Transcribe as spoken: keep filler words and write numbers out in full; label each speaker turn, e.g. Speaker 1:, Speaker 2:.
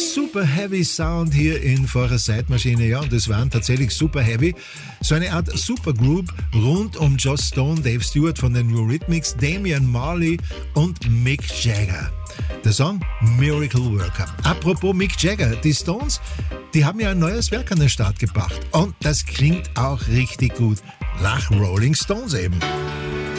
Speaker 1: Super Heavy Sound hier in Vorher Zeitmaschine. Ja, und das waren tatsächlich Super Heavy. So eine Art Supergroup rund um Joss Stone, Dave Stewart von den Eurythmics, Damian Marley und Mick Jagger. Der Song Miracle Worker. Apropos Mick Jagger, die Stones, die haben ja ein neues Werk an den Start gebracht. Und das klingt auch richtig gut. Nach Rolling Stones eben.